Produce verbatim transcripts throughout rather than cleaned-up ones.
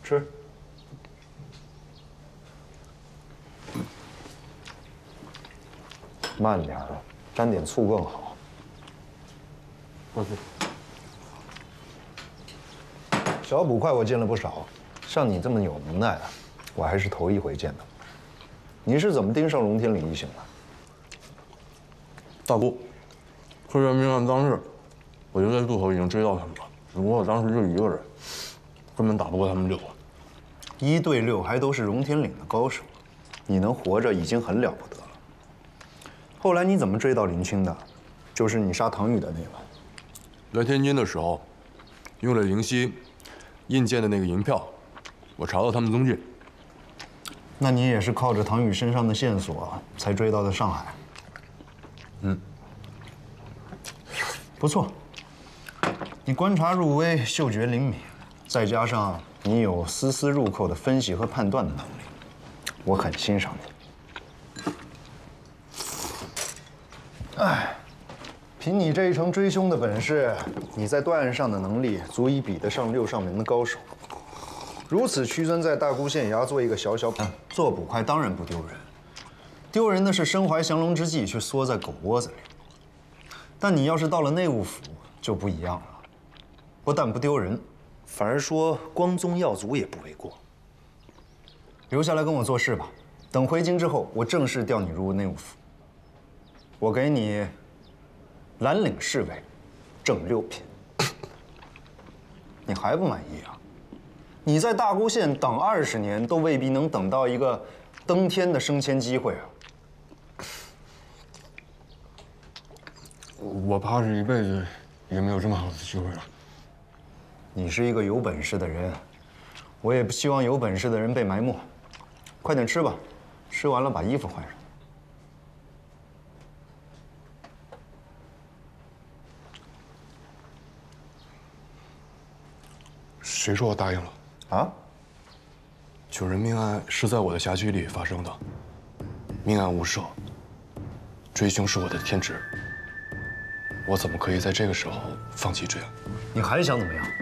吃。慢点儿，沾点醋更好。 我去。 小捕快我见了不少，像你这么有能耐的，我还是头一回见到。你是怎么盯上龙天领一行的？ 大姑，科员命案当日，我就在路口已经追到他们了，只不过我当时就一个人，根本打不过他们六个。 一对六还都是龙天岭的高手，你能活着已经很了不得了。后来你怎么追到林清的？就是你杀唐宇的那晚。 来天津的时候，用了灵犀印鉴的那个银票，我查到他们踪迹。 那你也是靠着唐宇身上的线索才追到的上海。 嗯， 不错。你观察入微，嗅觉灵敏，再加上你有丝丝入扣的分析和判断的能力，我很欣赏你。哎，凭你这一程追凶的本事，你在断案上的能力足以比得上六上门的高手。如此屈尊在大沽县衙做一个小小做捕快，当然不丢人。丢人的是身怀降龙之计却缩在狗窝子里。但你要是到了内务府，就不一样了。不但不丢人，反而说光宗耀祖也不为过。留下来跟我做事吧。等回京之后，我正式调你入内务府。我给你蓝领侍卫，正六品。你还不满意啊？你在大沽县等二十年，都未必能等到一个登天的升迁机会啊！ 我怕是一辈子也没有这么好的机会了。 你是一个有本事的人，我也不希望有本事的人被埋没。快点吃吧，吃完了把衣服换上。 谁说我答应了？ 啊？ 九人命案是在我的辖区里发生的，命案无赦，追凶是我的天职。我怎么可以在这个时候放弃追案？ 你还想怎么样？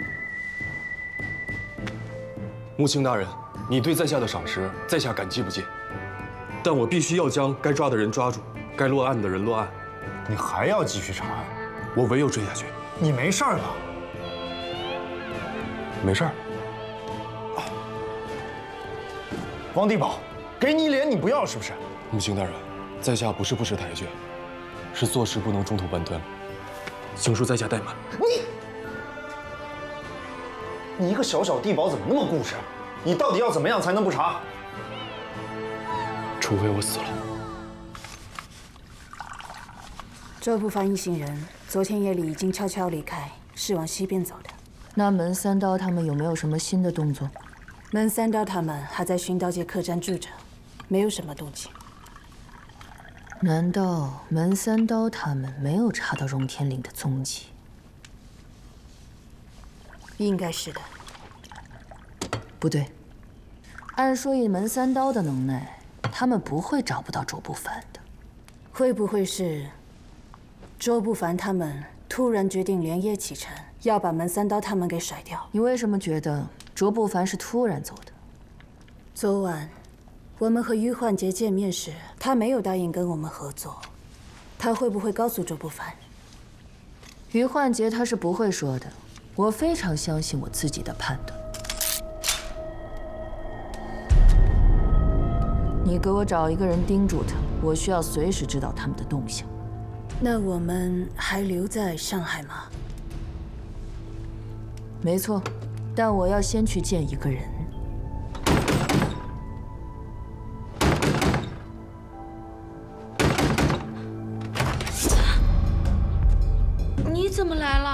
穆青大人，你对在下的赏识，在下感激不尽。但我必须要将该抓的人抓住，该落案的人落案。 你还要继续查案？ 我唯有追下去。 你没事儿吧？ 没事儿。 王地保，给你脸你不要是不是？ 穆青大人，在下不是不识抬举，是做事不能中途半端。请恕在下怠慢。 你，你一个小小地保怎么那么固执？你到底要怎么样才能不查？ 除非我死了。 周不凡一行人昨天夜里已经悄悄离开，是往西边走的。 那门三刀他们有没有什么新的动作？ 门三刀他们还在寻刀街客栈住着，没有什么动静。 难道门三刀他们没有查到荣天岭的踪迹？ 应该是的。 不对，按说以门三刀的能耐，他们不会找不到卓不凡的。 会不会是周不凡他们突然决定连夜启程，要把门三刀他们给甩掉？ 你为什么觉得卓不凡是突然走的？ 昨晚我们和于焕杰见面时，他没有答应跟我们合作。他会不会告诉周不凡？ 于焕杰他是不会说的，我非常相信我自己的判断。你给我找一个人盯住他，我需要随时知道他们的动向。 那我们还留在上海吗？ 没错，但我要先去见一个人。 你怎么来了？